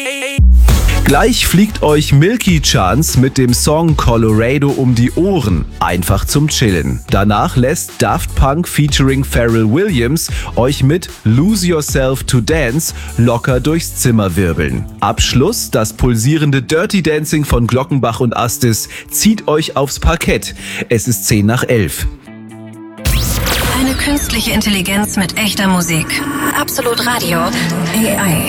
Gleich fliegt euch Milky Chance mit dem Song Colorado um die Ohren. Einfach zum Chillen. Danach lässt Daft Punk featuring Pharrell Williams euch mit Lose Yourself to Dance locker durchs Zimmer wirbeln. Abschluss, das pulsierende Dirty Dancing von Glockenbach und Astis zieht euch aufs Parkett. Es ist 10:11. Eine künstliche Intelligenz mit echter Musik. Absolut Radio. AI.